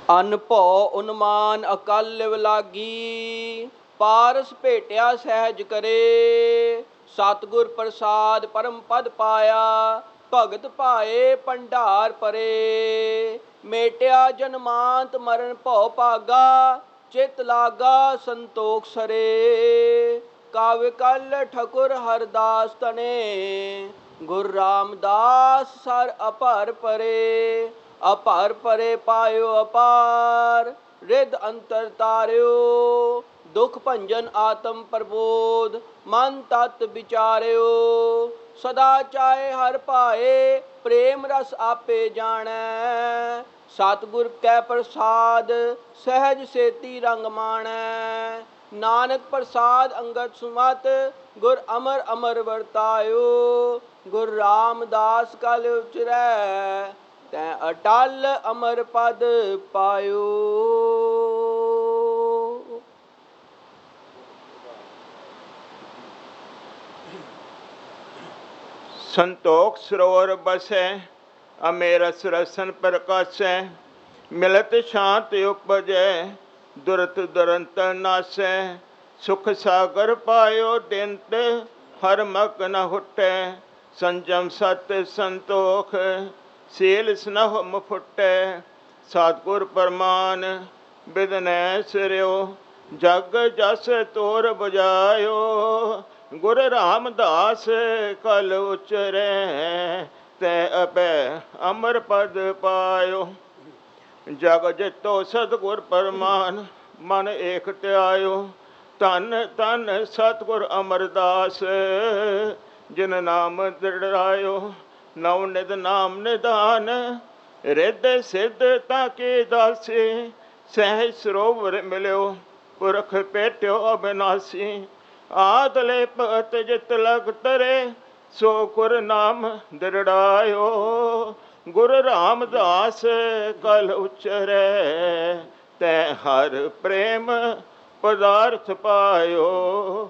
ਅਨ ਭਉ ਉਨਮਾਨ ਅਕਲ ਲਿਵ ਲਾਗੀ, ਪਾਰਸ ਭੇਟਿਆ ਸਹਿਜ ਕਰੇ। ਸਤਿਗੁਰ ਪ੍ਰਸਾਦ ਪਰਮ ਪਦ ਪਾਇਆ, ਭਗਤ ਭਾਏ ਭੰਡਾਰ ਪਰੇ। ਮੇਟਿਆ ਜਨਮਾਂਤ ਮਰਨ ਭਉ ਭਾਗਾ, ਚਿਤ ਲਾਗਾ ਸੰਤੋਖ ਸਰੇ। ਕਾਵਿ ਕਲ ਠਕੁਰ ਹਰਦਾਸ ਤਨੇ, ਗੁਰ ਰਾਮਦਾਸ ਸਰ ਅਪਰ ਪਰੇ। ਅਪਰ ਪਰੇ ਪਾਇਓ ਅਪਾਰ, ਰਿਦ ਅੰਤਰ ਤਾਰਿਓ। ਦੁਖ ਭੰਜਨ ਆਤਮ ਪ੍ਰਬੋਧ, ਮਨ ਤਤ ਵਿਚਾਰਿਓ। ਸਦਾ ਚਾਹੇ ਹਰ ਭਾਏ, ਪ੍ਰੇਮ ਰਸ ਆਪੇ ਜਾਣੈ। ਸਤਿਗੁਰ ਕੈ ਪ੍ਰਸਾਦ, ਸਹਿਜ ਸੇਤੀ ਰੰਗ ਮਾਣੈ। ਨਾਨਕ ਪ੍ਰਸਾਦ ਅੰਗਦ ਸੁਮਤ, ਗੁਰ ਅਮਰ ਅਮਰ ਵਰਤਾਇਓ। ਗੁਰ ਰਾਮਦਾਸ ਕਲ ਉਚਰੈ, ਤੈਂ ਅਟਲ ਅਮਰ ਪਦ ਪਾਇਓ। ਸੰਤੋਖ ਸਰੋਵਰ ਬਸੈ, ਅਮੇਰਸ ਰਸਨ ਪ੍ਰਕਾਸ਼ੈ। ਮਿਲਤ ਸ਼ਾਂਤ ਉਪਜੈ, ਦੁਰਤ ਦੁਰੰਤ ਨਾਸੈ। ਸੁਖ ਸਾਗਰ ਪਾਇਓ ਦਿਨਤ, ਹਰ ਮਕ ਨ ਹੁਟੈ। ਸੰਜਮ ਸਤ ਸੰਤੋਖ, ਸੀਲ ਸਨਹ ਮੁਫੁਟੈ। ਸਤਿਗੁਰ ਪਰਮਾਨ ਬਿਦਨੈ ਸਿਰਿਓ, ਜਗ ਜਸ ਤੋਰ ਬੁਝਾਇਓ। ਗੁਰ ਰਾਮਦਾਸ ਕਲ ਉਚਰੈ, ਤੈ ਅਪੈ ਅਮਰ ਪਦ ਪਾਇਓ। ਜਗ ਜਿਤੋ ਸਤਿਗੁਰ ਪਰਮਾਨ, ਮਨ ਏਕ ਧਿਆਇਓ। ਧੰਨ ਧੰਨ ਸਤਿਗੁਰ ਅਮਰਦਾਸ, ਜਿਨ ਨਾਮ ਦ੍ਰਿੜਾਇਓ। ਨਵ ਨਿਧ ਨਾਮ ਨਿਧਾਨ, ਰਿੱਧ ਸਿੱਧ ਤਾਂ ਕੇ ਦਾਸੀ। ਸਹਿਜ ਸਰੋਵਰ ਮਿਲਿਓ, ਪੁਰਖ ਭੇਟਿਓ ਅਬਿਨਾਸੀ। ਆਦ ਲੈ ਭਗਤ ਜਿਤ ਲਗ ਤਰੇ, ਸੋ ਗੁਰ ਨਾਮ ਦ੍ਰਿੜਾਇਓ। ਗੁਰ ਰਾਮਦਾਸ ਕਲ ਉਚਰੈ, ਤੈ ਹਰ ਪ੍ਰੇਮ ਪਦਾਰਥ ਪਾਇਓ।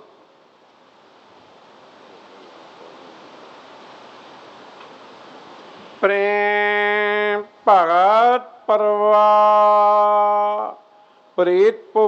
ਪ੍ਰੇਮ ਭਗਤ ਪਰਵਾ ਪ੍ਰੀਤ